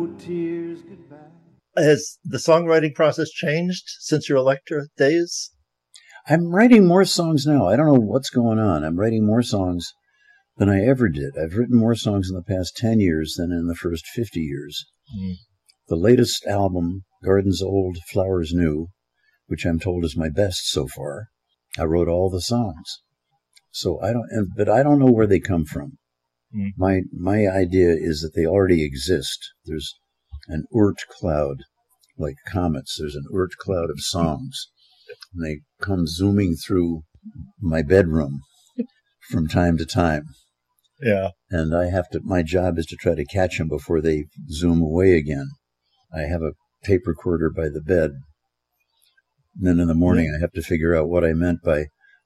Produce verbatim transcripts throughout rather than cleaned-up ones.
Tears goodbye. Has the songwriting process changed since your Elektra days? I'm writing more songs now. I don't know what's going on. I'm writing more songs than I ever did. I've written more songs in the past ten years than in the first fifty years. Mm. The latest album, Gardens Old, Flowers New, which I'm told is my best so far, I wrote all the songs. So I don't, but I don't know where they come from. Mm. My my idea is that they already exist. There's an Oort cloud, like comets. There's an Oort cloud of songs. And they come zooming through my bedroom from time to time. Yeah. And I have to, my job is to try to catch them before they zoom away again. I have a tape recorder by the bed. And then in the morning, yeah. I have to figure out what I meant by,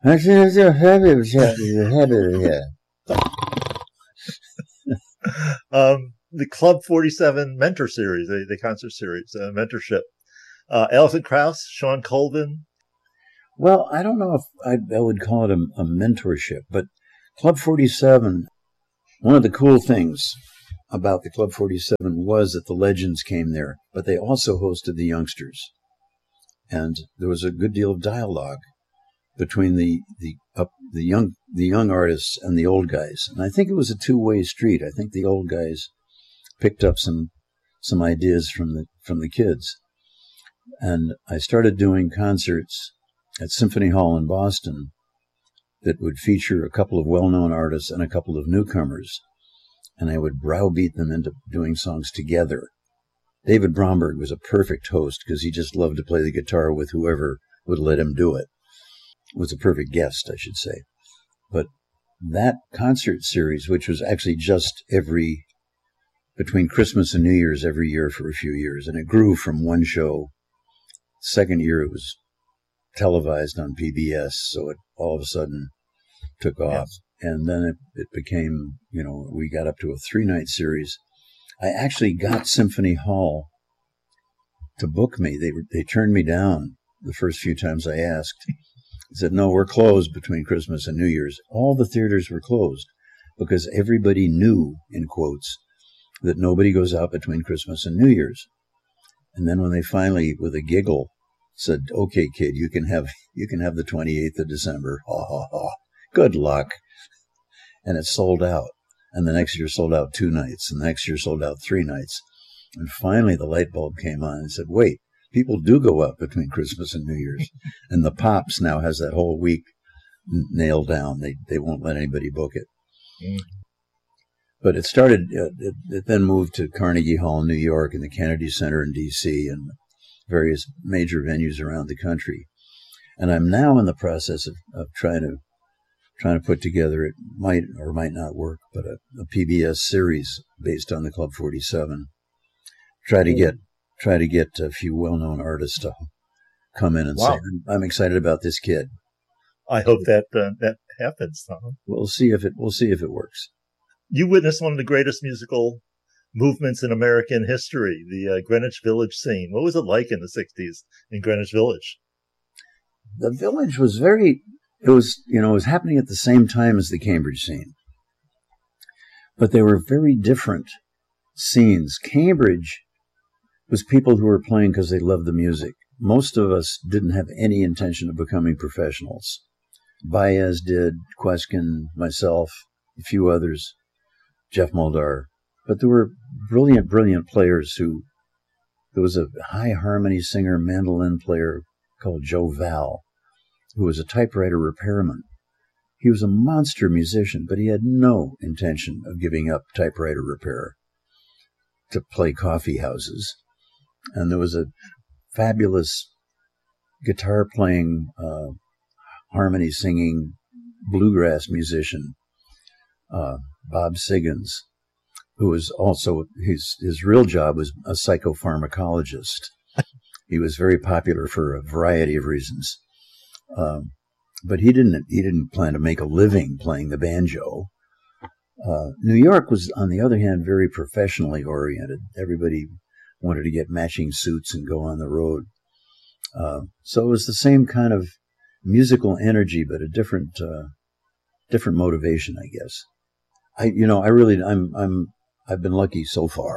um, the Club forty-seven Mentor Series, the, the concert series, uh, mentorship. Uh, Alison Krauss, Sean Colvin. Well, I don't know if I, I would call it a, a mentorship, but Club forty-seven, one of the cool things about the Club forty-seven was that the legends came there, but they also hosted the youngsters. And there was a good deal of dialogue between the the uh, the young the young artists and the old guys. And I think it was a two-way street. I think the old guys picked up some some ideas from the from the kids. And I started doing concerts at Symphony Hall in Boston that would feature a couple of well-known artists and a couple of newcomers. And I would browbeat them into doing songs together. David Bromberg was a perfect host because he just loved to play the guitar with whoever would let him do it. Was a perfect guest, I should say. But that concert series, which was actually just every, between Christmas and New Year's every year for a few years, and it grew from one show. Second year it was televised on P B S, so it all of a sudden took off. Yes. And then it, it became, you know, we got up to a three-night series. I actually got Symphony Hall to book me. They they turned me down the first few times I asked. They said, no, we're closed between Christmas and New Year's. All the theaters were closed because everybody knew, in quotes, that nobody goes out between Christmas and New Year's. And then when they finally, with a giggle, said, okay, kid, you can have you can have the twenty-eighth of December. Ha, ha, ha. Good luck. And it sold out. And the next year sold out two nights. And the next year sold out three nights. And finally the light bulb came on and said, wait, people do go out between Christmas and New Year's. And the Pops now has that whole week nailed down. They they won't let anybody book it. Mm. But it started, uh, it, it then moved to Carnegie Hall in New York and the Kennedy Center in D C and various major venues around the country. And I'm now in the process of, of trying to trying to put together, it might or might not work, but a, a P B S series based on the Club forty-seven. Try to get try to get a few well-known artists to come in and wow. say, I'm excited about this kid. I hope that uh, that happens, Tom. We'll see if it we'll see if it works. You witnessed one of the greatest musical movements in American history, the uh, Greenwich Village scene. What was it like in the sixties in Greenwich Village? The Village was very, it was, you know, it was happening at the same time as the Cambridge scene. But they were very different scenes. Cambridge was people who were playing because they loved the music. Most of us didn't have any intention of becoming professionals. Baez did, Queskin, myself, a few others. Jeff Muldaur. But there were brilliant, brilliant players who, there was a high harmony singer, mandolin player called Joe Val, who was a typewriter repairman. He was a monster musician, but he had no intention of giving up typewriter repair to play coffee houses. And there was a fabulous guitar playing, uh, harmony singing bluegrass musician, uh, Bob Siggins, who was also, his, his real job was a psychopharmacologist. He was very popular for a variety of reasons. Um, but he didn't, he didn't plan to make a living playing the banjo. Uh, New York was, on the other hand, very professionally oriented. Everybody wanted to get matching suits and go on the road. Uh, so it was the same kind of musical energy, but a different, uh, different motivation, I guess. I, you know, I really, I'm, I'm, I've been lucky so far.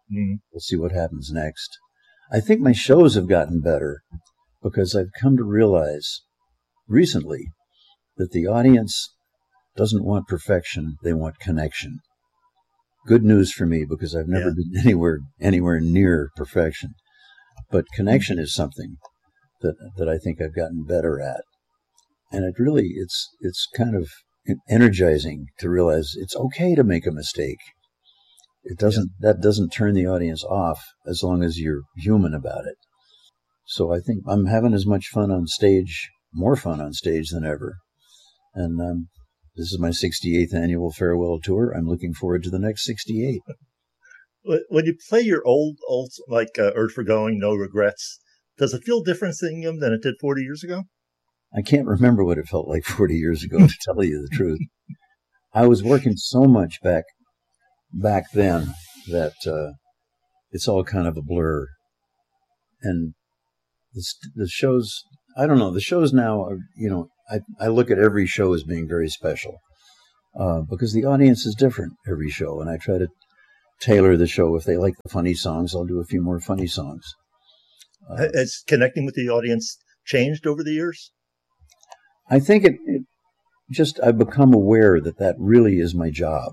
Mm. We'll see what happens next. I think my shows have gotten better because I've come to realize recently that the audience doesn't want perfection, they want connection. Good news for me because I've never yeah. been anywhere anywhere near perfection. But connection is something that that I think I've gotten better at. And it really it's it's kind of energizing to realize it's okay to make a mistake. It doesn't yeah. that doesn't turn the audience off as long as you're human about it. So I think I'm having as much fun on stage, more fun on stage than ever. And um, this is my sixty-eighth annual farewell tour. I'm looking forward to the next sixty-eight. When you play your old, old like uh, Urge for Going, No Regrets, does it feel different singing them than it did forty years ago? I can't remember what it felt like forty years ago, to tell you the truth. I was working so much back back then that uh, it's all kind of a blur. And the, the shows, I don't know, the shows now are, you know, I, I look at every show as being very special uh, because the audience is different every show. And I try to tailor the show. If they like the funny songs, I'll do a few more funny songs. Uh, Has connecting with the audience changed over the years? I think it, it just, I've become aware that that really is my job,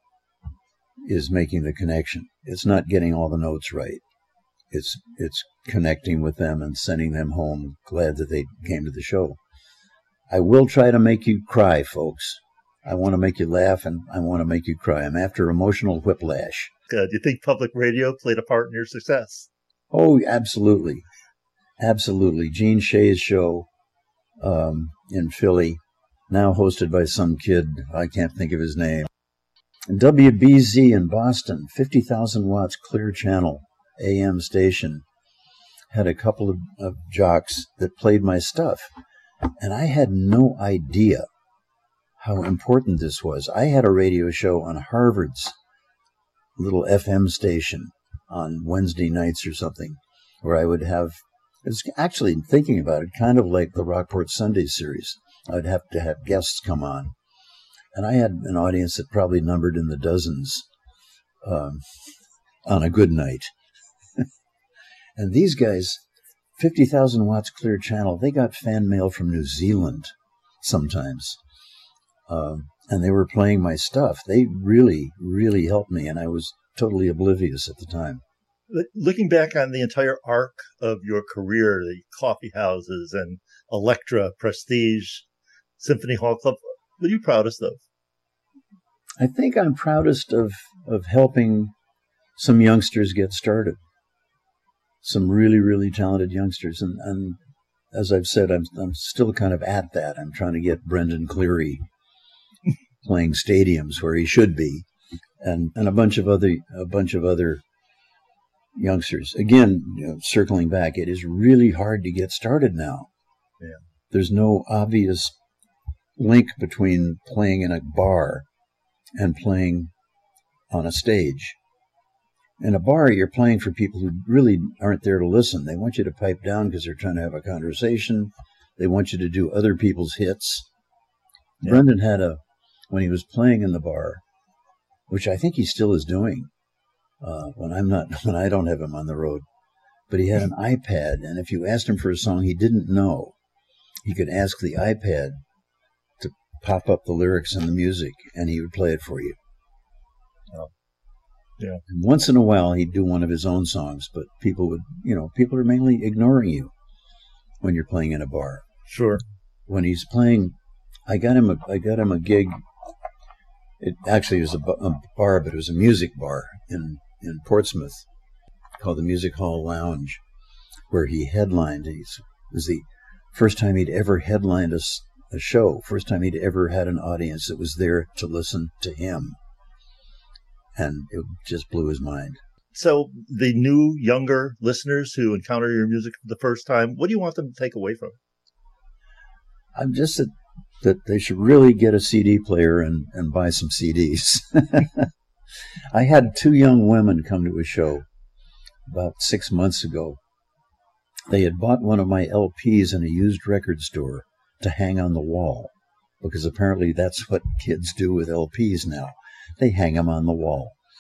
is making the connection. It's not getting all the notes right. It's, it's connecting with them and sending them home glad that they came to the show. I will try to make you cry, folks. I want to make you laugh and I want to make you cry. I'm after emotional whiplash. Uh, do you think public radio played a part in your success? Oh, absolutely. Absolutely. Gene Shea's show um, in Philly, now hosted by some kid, I can't think of his name. And W B Z in Boston, fifty thousand watts clear channel, A M station, had a couple of, of jocks that played my stuff. And I had no idea how important this was. I had a radio show on Harvard's little F M station on Wednesday nights or something, where I would have, it's actually thinking about it, kind of like the Rockport Sunday series. I'd have to have guests come on. And I had an audience that probably numbered in the dozens um, on a good night. And these guys, fifty thousand watts clear channel, they got fan mail from New Zealand sometimes. Um, and they were playing my stuff. They really, really helped me, and I was totally oblivious at the time. Looking back on the entire arc of your career, the coffee houses and Elektra, Prestige, Symphony Hall Club, what are you proudest of? I think I'm proudest of, of helping some youngsters get started. Some really, really talented youngsters. And, and as I've said, I'm, I'm still kind of at that. I'm trying to get Brendan Cleary playing stadiums where he should be, and, and a bunch of other a bunch of other youngsters. Again, you know, circling back, it is really hard to get started now. Yeah. There's no obvious link between playing in a bar and playing on a stage. In a bar, you're playing for people who really aren't there to listen. They want you to pipe down because they're trying to have a conversation. They want you to do other people's hits. Yeah. Brendan had a, when he was playing in the bar, which I think he still is doing, uh, when I'm not, when I don't have him on the road, but he had an iPad, and if you asked him for a song he didn't know, he could ask the iPad to pop up the lyrics and the music, and he would play it for you. Oh. Yeah. And once in a while, he'd do one of his own songs, but people would, you know, people are mainly ignoring you when you're playing in a bar. Sure. When he's playing, I got him a, I got him a gig. It actually was a, a bar, but it was a music bar in, in Portsmouth called the Music Hall Lounge, where he headlined. It was the first time he'd ever headlined a, a show, first time he'd ever had an audience that was there to listen to him. And it just blew his mind. So the new, younger listeners who encounter your music for the first time, what do you want them to take away from it? I'm just that, that they should really get a C D player and, and buy some C Ds. I had two young women come to a show about six months ago. They had bought one of my L Ps in a used record store to hang on the wall, because apparently that's what kids do with L Ps now. They hang them on the wall.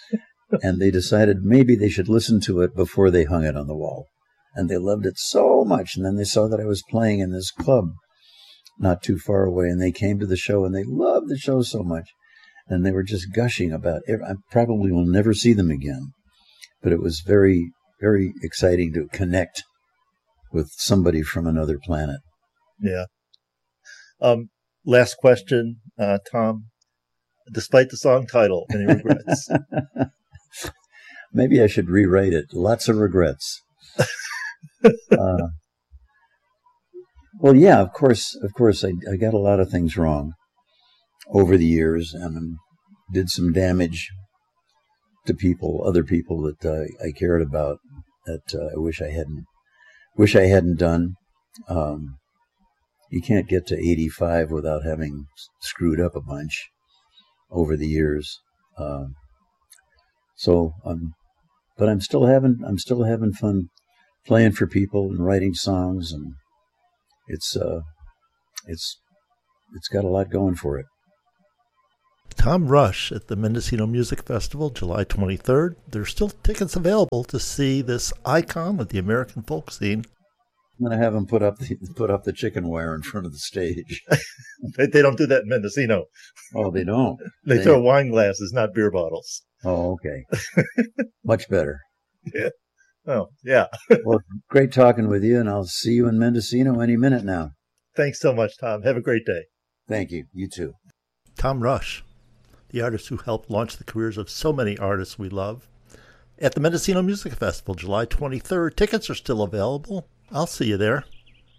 and they decided maybe they should listen to it before they hung it on the wall. And they loved it so much. And then they saw that I was playing in this club not too far away, and they came to the show, and they loved the show so much. And they were just gushing about it. I probably will never see them again. But it was very, very exciting to connect with somebody from another planet. Yeah. Um, last question, uh, Tom. Despite the song title, any regrets? Maybe I should rewrite it. Lots of regrets. uh, well, yeah, of course, of course, I, I got a lot of things wrong over the years, and did some damage to people, other people that uh, I cared about, that uh, I wish I hadn't, wish I hadn't done. Um, you can't get to eighty-five without having screwed up a bunch over the years. Uh, so, um, but I'm still having, I'm still having fun playing for people and writing songs, and it's, uh, it's, it's got a lot going for it. Tom Rush at the Mendocino Music Festival, July twenty-third. There's still tickets available to see this icon of the American folk scene. I'm going to have them put up the, put up the chicken wire in front of the stage. they, they don't do that in Mendocino. Oh, they don't? They, they throw wine glasses, not beer bottles. Oh, okay. Much better. Yeah. Oh, yeah. Well, great talking with you, and I'll see you in Mendocino any minute now. Thanks so much, Tom. Have a great day. Thank you. You too. Tom Rush, the artist who helped launch the careers of so many artists we love. At the Mendocino Music Festival, July twenty-third. Tickets are still available. I'll see you there.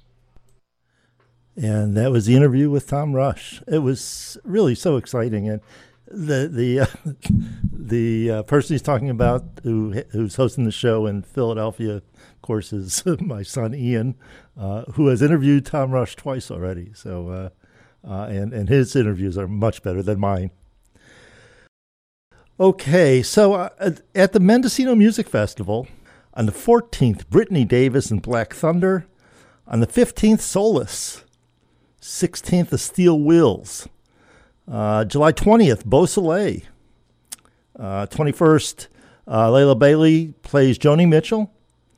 And that was the interview with Tom Rush. It was really so exciting. And the the uh, the uh, person he's talking about, who who's hosting the show in Philadelphia, of course, is my son Ian, uh, who has interviewed Tom Rush twice already. So, uh, uh, and and his interviews are much better than mine. Okay, so uh, at the Mendocino Music Festival, on the fourteenth, Brittany Davis and Black Thunder. On the fifteenth, Solace. sixteenth, The Steel Wheels. Uh, July twentieth, Beau Soleil. Uh, twenty-first, uh, Layla Bailey plays Joni Mitchell.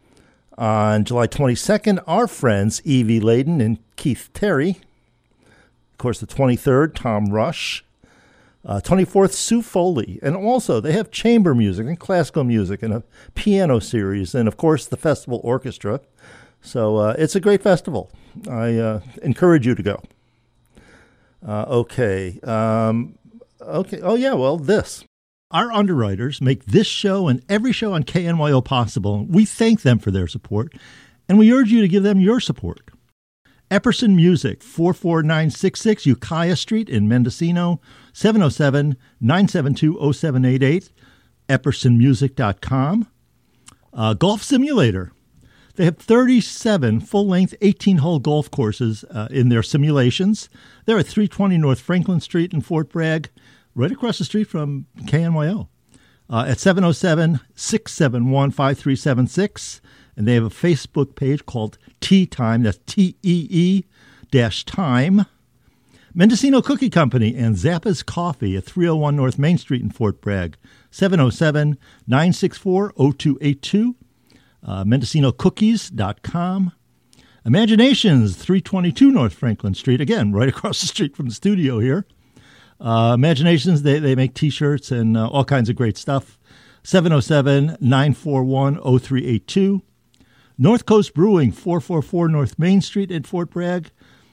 On July twenty-second, our friends Evie Layden and Keith Terry. Of course, the twenty-third, Tom Rush. Uh, twenty-fourth, Sue Foley. And also, they have chamber music and classical music and a piano series. And, of course, the festival orchestra. So uh, it's a great festival. I uh, encourage you to go. Uh, okay. Um, okay. Oh, yeah, well, this. Our underwriters make this show and every show on K N Y O possible. We thank them for their support, and we urge you to give them your support. Epperson Music, four four nine six six Ukiah Street in Mendocino, seven oh seven, nine seven two, oh seven eight eight, epperson music dot com. Uh, Golf Simulator. They have thirty-seven full-length eighteen-hole golf courses uh, in their simulations. They're at three twenty North Franklin Street in Fort Bragg, right across the street from K N Y O, uh, at seven oh seven, six seven one, five three seven six. And they have a Facebook page called Tea Time. That's T E E dash time. Mendocino Cookie Company and Zappa's Coffee at three oh one North Main Street in Fort Bragg, seven oh seven, nine six four, oh two eight two. Uh, Mendocino Cookies dot com. Imaginations, three twenty-two North Franklin Street. Again, right across the street from the studio here. Uh, Imaginations, they, they make T-shirts and uh, all kinds of great stuff. seven oh seven, nine four one, oh three eight two. North Coast Brewing, four forty-four North Main Street in Fort Bragg,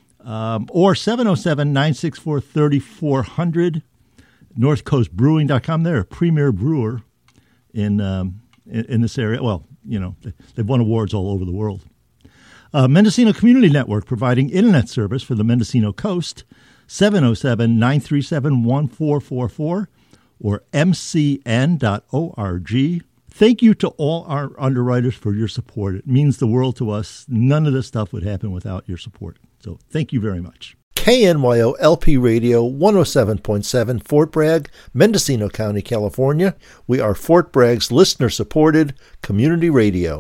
um, or seven oh seven, nine six four, three four zero zero. north coast brewing dot com. They're a premier brewer in, um, in in this area. Well, you know, they've won awards all over the world. Uh, Mendocino Community Network, providing internet service for the Mendocino Coast, seven oh seven, nine three seven, one four four four, or m c n dot org. Thank you to all our underwriters for your support. It means the world to us. None of this stuff would happen without your support. So thank you very much. K N Y O L P Radio, one oh seven point seven, Fort Bragg, Mendocino County, California. We are Fort Bragg's listener-supported community radio.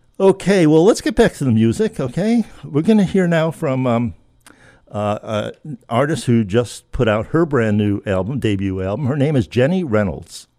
Okay, well, let's get back to the music, okay? We're going to hear now from um, uh, an artist who just put out her brand new album, debut album. Her name is Jenny Reynolds.